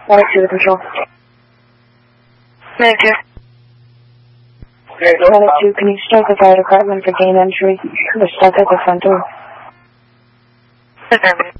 Water to the control. Major. Pilot 2, can you start the fire department for gain entry? We're stuck at the front door. Affirmative.